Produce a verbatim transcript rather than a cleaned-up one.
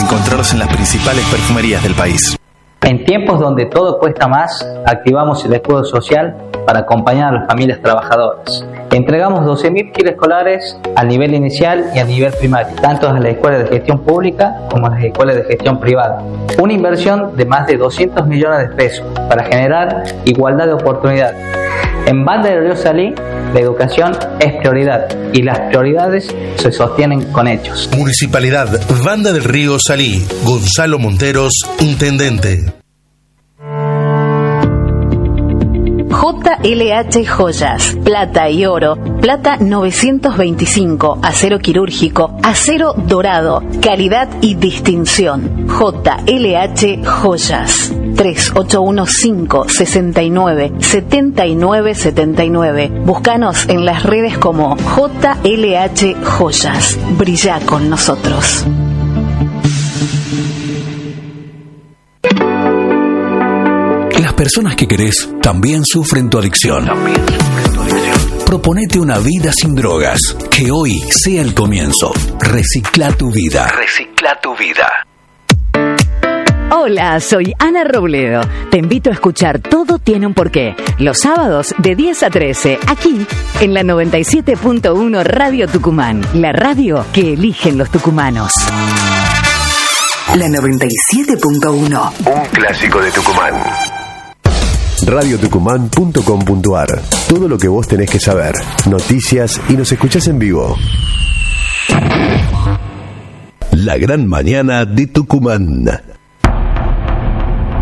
encontrarlos en las principales perfumerías del país. En tiempos donde todo cuesta más, activamos el escudo social para acompañar a las familias trabajadoras. Entregamos doce mil kits escolares a nivel inicial y a nivel primario, tanto a las escuelas de gestión pública como a las escuelas de gestión privada. Una inversión de más de doscientos millones de pesos para generar igualdad de oportunidades. En Banda del Río Salí, la educación es prioridad y las prioridades se sostienen con hechos. Municipalidad Banda del Río Salí. Gonzalo Monteros, intendente. J L H Joyas, plata y oro, plata novecientos veinticinco, acero quirúrgico, acero dorado, calidad y distinción. J L H Joyas. tres ocho uno cinco, seis nueve, siete nueve siete nueve. Búscanos en las redes como J L H Joyas. Brilla con nosotros. Las personas que querés también sufren tu adicción. También sufren tu adicción. Proponete una vida sin drogas. Que hoy sea el comienzo. Recicla tu vida. Recicla tu vida. Hola, soy Ana Robledo. Te invito a escuchar Todo tiene un porqué. Los sábados de diez a trece, aquí en la noventa y siete punto uno Radio Tucumán. La radio que eligen los tucumanos. La noventa y siete punto uno. Un clásico de Tucumán. radio tucumán punto com punto ar. Todo lo que vos tenés que saber. Noticias y nos escuchás en vivo. La gran mañana de Tucumán.